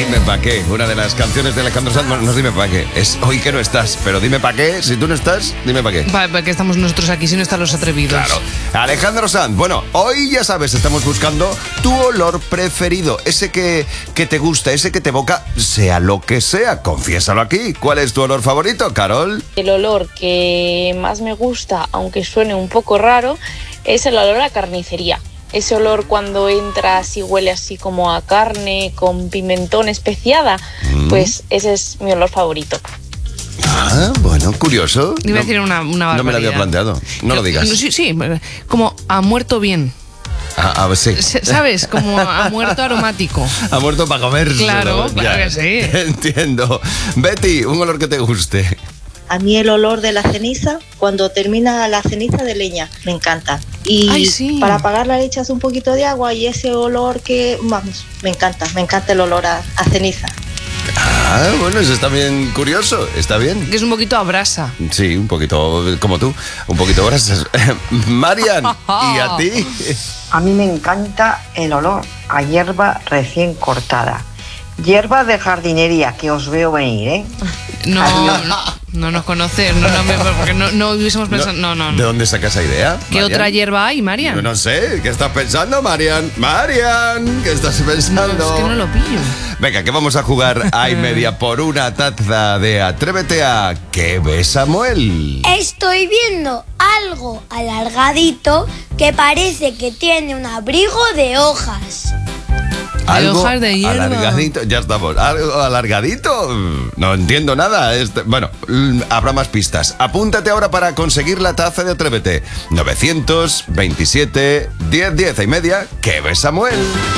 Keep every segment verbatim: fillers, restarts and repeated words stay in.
Dime pa' qué. Una de las canciones de Alejandro Sanz, no es Dime pa' qué. Es Hoy que no estás, pero dime pa' qué. Si tú no estás, dime pa' qué. ¿Para qué estamos nosotros aquí si no están los atrevidos? Claro. Alejandro Sanz, bueno, hoy ya sabes, estamos buscando tu olor preferido. Ese que, que te gusta, ese que te evoca, sea lo que sea. Confiésalo aquí. ¿Cuál es tu olor favorito, Carol? El olor que más me gusta, aunque suene un poco raro, es el olor a carnicería. Ese olor cuando entras y huele así como a carne con pimentón especiada, mm. pues ese es mi olor favorito. Ah, bueno, curioso. Iba a decir una, una barbaridad. No me lo había planteado. No lo digas. Sí, sí, como ha muerto bien. Ah, ah, sí. ¿Sabes? Como ha muerto aromático. Ha muerto para comer. Claro, claro que sí. Entiendo. Betty, un olor que te guste. A mí el olor de la ceniza, cuando termina la ceniza de leña, me encanta. Y Ay, sí. para apagarla le echas un poquito de agua y ese olor que, vamos, me encanta, me encanta el olor a, a ceniza. Ah, bueno, eso está bien curioso, está bien. Que es un poquito a brasa. Sí, un poquito como tú, un poquito brasas. Marian, ¿y a ti? A mí me encanta el olor a hierba recién cortada. Hierba de jardinería, que os veo venir, ¿eh? No, no, no nos conoces, no, no, porque no, no hubiésemos pensado. No, no, no. ¿De dónde sacas esa idea? ¿Qué Marian? Otra hierba hay, Marian? Yo no sé, ¿qué estás pensando, Marian? Marian, ¿qué estás pensando? No, es que no lo pillo. Venga, que vamos a jugar a y media por una taza de Atrévete a ¿Qué ves, Samuel? Estoy viendo algo alargadito que parece que tiene un abrigo de hojas. Algo hojas de hierba. Alargadito, ya estamos. ¿Algo alargadito? No entiendo nada. Este, bueno, habrá más pistas. Apúntate ahora para conseguir la taza de Atrévete. novecientos veintisiete, diez, diez y media. ¿Qué ves, Samuel?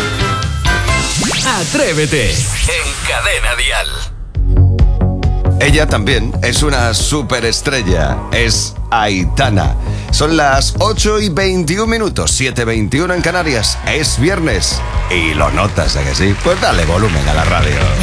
Atrévete en Cadena Dial. Ella también es una superestrella. Es Aitana. Son las ocho y veintiún minutos, siete y veintiuno en Canarias. Es viernes. Y lo notas, ¿a que sí? Pues dale volumen a la radio.